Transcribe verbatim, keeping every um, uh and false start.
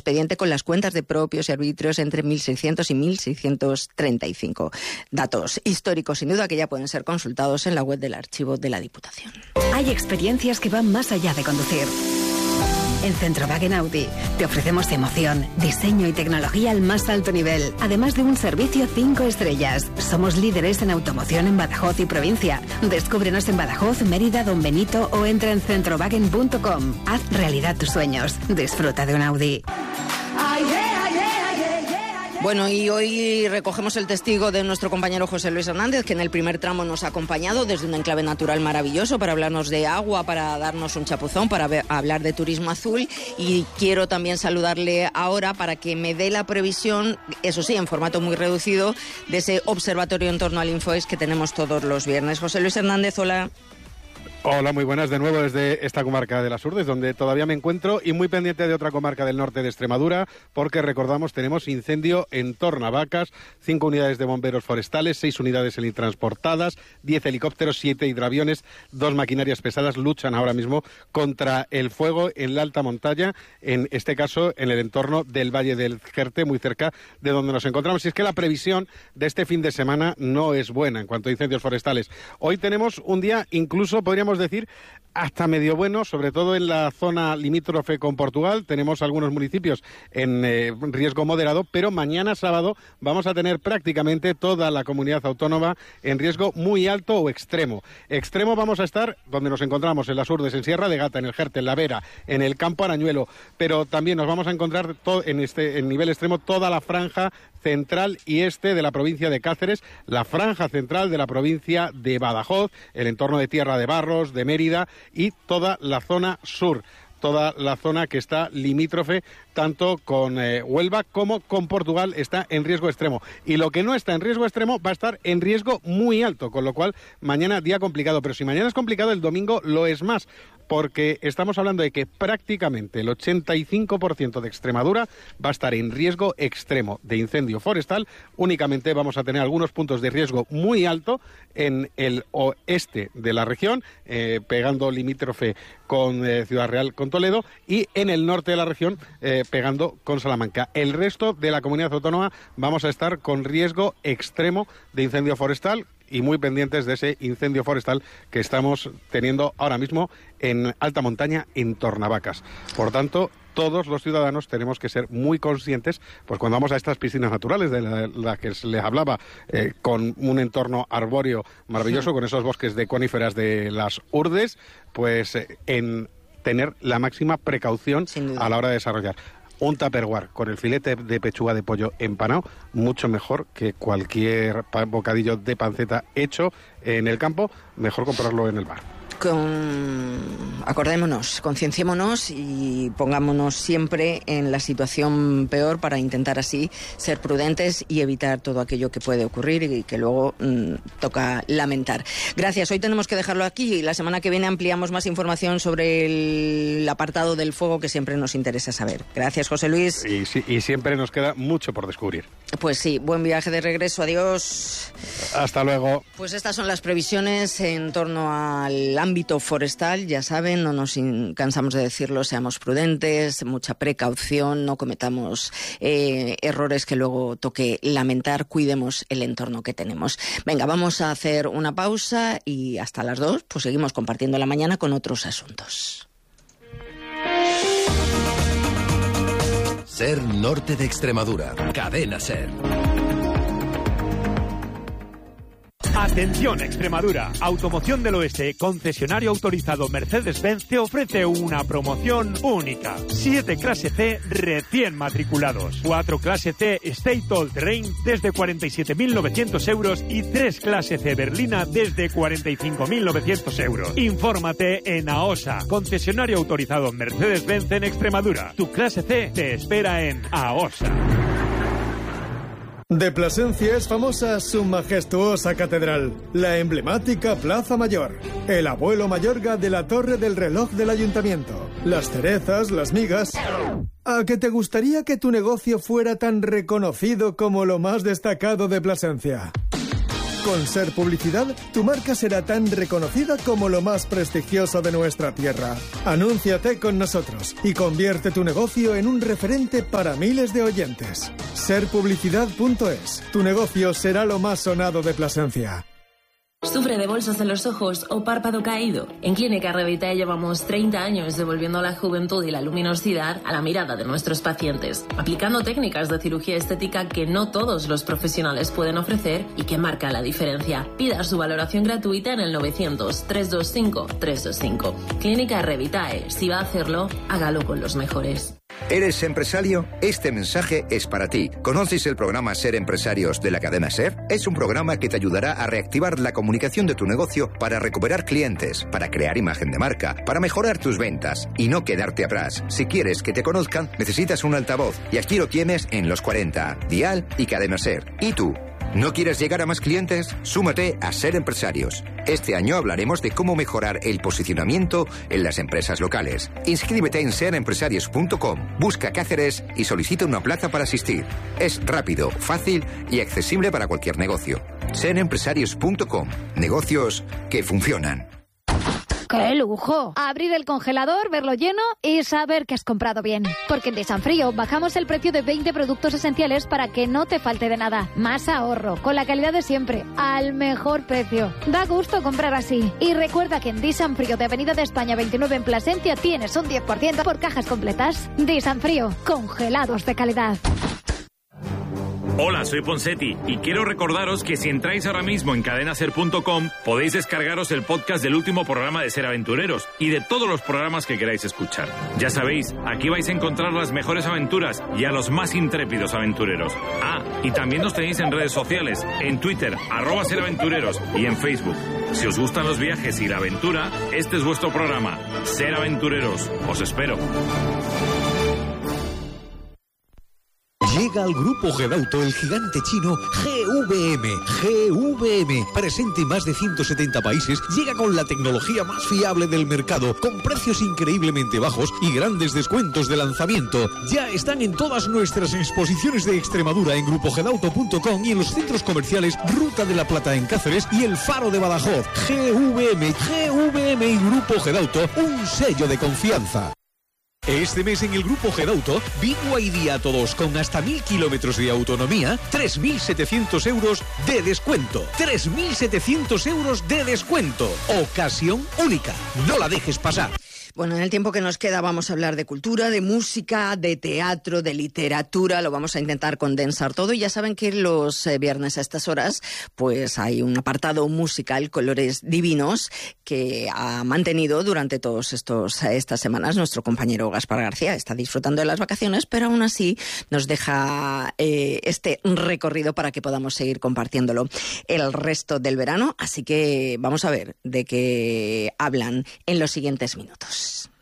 expediente con las cuentas de propios y arbitrios entre mil seiscientos y mil seiscientos treinta y cinco. Datos históricos, sin duda, que ya pueden ser consultados en la web del archivo de la Diputación. Hay experiencias que van más allá de conducir. En Centrowagen Audi te ofrecemos emoción, diseño y tecnología al más alto nivel, además de un servicio cinco estrellas. Somos líderes en automoción en Badajoz y provincia. Descúbrenos en Badajoz, Mérida, Don Benito o entra en centrowagen punto com. Haz realidad tus sueños. Disfruta de un Audi. Bueno, y hoy recogemos el testigo de nuestro compañero José Luis Hernández, que en el primer tramo nos ha acompañado desde un enclave natural maravilloso para hablarnos de agua, para darnos un chapuzón, para ver, hablar de turismo azul. Y quiero también saludarle ahora para que me dé la previsión, eso sí, en formato muy reducido, de ese observatorio en torno al Infoes que tenemos todos los viernes. José Luis Hernández, hola. Hola, muy buenas de nuevo desde esta comarca de las Urdes, donde todavía me encuentro, y muy pendiente de otra comarca del norte de Extremadura, porque recordamos, tenemos incendio en Tornavacas, cinco unidades de bomberos forestales, seis unidades helitransportadas, diez helicópteros, siete hidroaviones, dos maquinarias pesadas luchan ahora mismo contra el fuego en la alta montaña, en este caso en el entorno del Valle del Jerte, muy cerca de donde nos encontramos. Y es que la previsión de este fin de semana no es buena en cuanto a incendios forestales. Hoy tenemos un día, incluso podríamos decir, hasta medio bueno, sobre todo en la zona limítrofe con Portugal. Tenemos algunos municipios en eh, riesgo moderado, pero mañana sábado vamos a tener prácticamente toda la comunidad autónoma en riesgo muy alto o extremo. Extremo vamos a estar donde nos encontramos, en las Urdes, en Sierra de Gata, en el Jerte, en la Vera, en el Campo Arañuelo, pero también nos vamos a encontrar to- en este en nivel extremo toda la franja central y este de la provincia de Cáceres, la franja central de la provincia de Badajoz, el entorno de Tierra de Barros, de Mérida y toda la zona sur, toda la zona que está limítrofe tanto con eh, Huelva como con Portugal está en riesgo extremo. Y lo que no está en riesgo extremo va a estar en riesgo muy alto, con lo cual mañana día complicado. Pero si mañana es complicado, el domingo lo es más, porque estamos hablando de que prácticamente el ochenta y cinco por ciento de Extremadura va a estar en riesgo extremo de incendio forestal. Únicamente vamos a tener algunos puntos de riesgo muy alto en el oeste de la región, eh, pegando limítrofe con eh, Ciudad Real, con Toledo, y en el norte de la región, eh, pegando con Salamanca. El resto de la comunidad autónoma vamos a estar con riesgo extremo de incendio forestal, y muy pendientes de ese incendio forestal que estamos teniendo ahora mismo en alta montaña en Tornavacas. Por tanto, todos los ciudadanos tenemos que ser muy conscientes, pues cuando vamos a estas piscinas naturales de las la que les hablaba, eh, con un entorno arbóreo maravilloso, sí, con esos bosques de coníferas de las Urdes, pues eh, en tener la máxima precaución a la hora de desarrollar. Un tupperware con el filete de pechuga de pollo empanado, mucho mejor que cualquier bocadillo de panceta hecho en el campo, mejor comprarlo en el bar. Con... Acordémonos, concienciémonos y pongámonos siempre en la situación peor para intentar así ser prudentes y evitar todo aquello que puede ocurrir y que luego mmm, toca lamentar. Gracias, hoy tenemos que dejarlo aquí y la semana que viene ampliamos más información sobre el apartado del fuego que siempre nos interesa saber. Gracias, José Luis. Y, y siempre nos queda mucho por descubrir. Pues sí, buen viaje de regreso, adiós. Hasta luego. Pues estas son las previsiones en torno al ámbito forestal, ya saben, no nos cansamos de decirlo, seamos prudentes, mucha precaución, no cometamos eh, errores que luego toque lamentar, cuidemos el entorno que tenemos. Venga, vamos a hacer una pausa y hasta las dos, pues seguimos compartiendo la mañana con otros asuntos. Ser Norte de Extremadura, Cadena Ser. Atención Extremadura, Automoción del Oeste, concesionario autorizado Mercedes-Benz, te ofrece una promoción única. Siete clase C recién matriculados, cuatro clase C State All Terrain desde cuarenta y siete mil novecientos euros y tres clase C Berlina desde cuarenta y cinco mil novecientos euros. Infórmate en AOSA, concesionario autorizado Mercedes-Benz en Extremadura. Tu clase C te espera en AOSA. De Plasencia es famosa su majestuosa catedral, la emblemática Plaza Mayor, el abuelo Mayorga de la torre del reloj del ayuntamiento, las cerezas, las migas. ¿A que te gustaría que tu negocio fuera tan reconocido como lo más destacado de Plasencia? Con Ser Publicidad, tu marca será tan reconocida como lo más prestigioso de nuestra tierra. Anúnciate con nosotros y convierte tu negocio en un referente para miles de oyentes. ser publicidad punto es. Tu negocio será lo más sonado de Plasencia. ¿Sufre de bolsas en los ojos o párpado caído? En Clínica Revitae llevamos treinta años devolviendo la juventud y la luminosidad a la mirada de nuestros pacientes, aplicando técnicas de cirugía estética que no todos los profesionales pueden ofrecer y que marca la diferencia. Pida su valoración gratuita en el novecientos, trescientos veinticinco, trescientos veinticinco. Clínica Revitae. Si va a hacerlo, hágalo con los mejores. ¿Eres empresario? Este mensaje es para ti. ¿Conoces el programa Ser Empresarios de la cadena SER? Es un programa que te ayudará a reactivar la comunicación de tu negocio para recuperar clientes, para crear imagen de marca, para mejorar tus ventas y no quedarte atrás. Si quieres que te conozcan, necesitas un altavoz y aquí lo tienes en Los cuarenta, Dial y Cadena SER. ¿Y tú? ¿No quieres llegar a más clientes? Súmate a Ser Empresarios. Este año hablaremos de cómo mejorar el posicionamiento en las empresas locales. Inscríbete en ser empresarios punto com, busca Cáceres y solicita una plaza para asistir. Es rápido, fácil y accesible para cualquier negocio. ser empresarios punto com. Negocios que funcionan. ¡Qué lujo! Abrir el congelador, verlo lleno y saber que has comprado bien. Porque en Disanfrío bajamos el precio de veinte productos esenciales para que no te falte de nada. Más ahorro, con la calidad de siempre, al mejor precio. Da gusto comprar así. Y recuerda que en Disanfrío de Avenida de España veintinueve en Plasencia tienes un diez por ciento por cajas completas. Disanfrío, congelados de calidad. Hola, soy Ponsetti y quiero recordaros que si entráis ahora mismo en cadena ser punto com podéis descargaros el podcast del último programa de Ser Aventureros y de todos los programas que queráis escuchar. Ya sabéis, aquí vais a encontrar las mejores aventuras y a los más intrépidos aventureros. Ah, y también nos tenéis en redes sociales, en Twitter, arroba Ser Aventureros y en Facebook. Si os gustan los viajes y la aventura, este es vuestro programa, Ser Aventureros. Os espero. Llega al Grupo Gedauto el gigante chino G V M. G V M, presente en más de ciento setenta países, llega con la tecnología más fiable del mercado, con precios increíblemente bajos y grandes descuentos de lanzamiento. Ya están en todas nuestras exposiciones de Extremadura en grupo gedauto punto com y en los centros comerciales Ruta de la Plata en Cáceres y El Faro de Badajoz. G V M, G V M y Grupo Gedauto, un sello de confianza. Este mes en el Grupo Gedauto, Vigua y Día Todos con hasta mil kilómetros de autonomía, tres mil setecientos euros de descuento. tres mil setecientos euros de descuento. Ocasión única. No la dejes pasar. Bueno, en el tiempo que nos queda vamos a hablar de cultura, de música, de teatro, de literatura. Lo vamos a intentar condensar todo. Y ya saben que los eh, viernes a estas horas pues hay un apartado musical, Colores Divinos, que ha mantenido durante todas estas semanas nuestro compañero Gaspar García. Está disfrutando de las vacaciones, pero aún así nos deja eh, este recorrido para que podamos seguir compartiéndolo el resto del verano. Así que vamos a ver de qué hablan en los siguientes minutos.